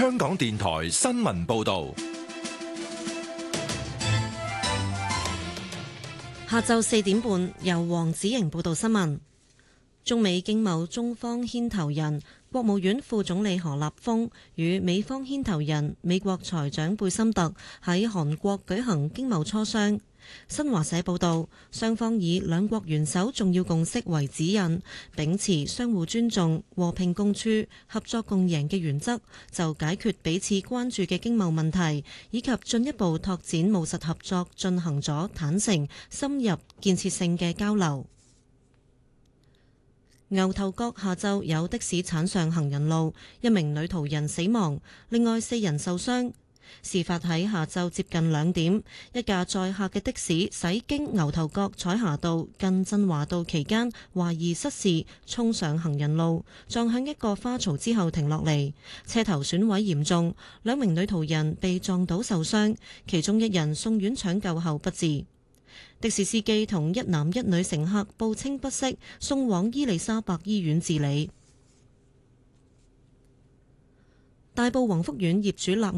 香港電台新聞報道。 下晝4點半，由黃子瑩報道新聞。中美經貿中方牽頭人、國務院副總理何立峰與美方牽頭人美國財長貝森特喺韓國舉行經貿磋商。新華社報道，雙方以兩國元首重要共識為指引，秉持相互尊重、和平共處、合作共贏嘅原則，就解決彼此關注嘅經貿問題以及進一步拓展務實合作進行咗坦誠、深入、建設性嘅交流。牛頭角下晝有的士鏟上行人路，一名女途人死亡，另外4人受傷。事發喺下晝接近2點，一架載客嘅的士駛經牛頭角彩霞道近振華道期間，懷疑失事，衝上行人路，撞向一個花槽之後停落嚟，車頭損毀嚴重，2名女途人被撞倒受傷，其中1人送院搶救後不治。的士司機同1男1女乘客報稱不適，送往伊利沙伯醫院治理。大埔宏福苑業主立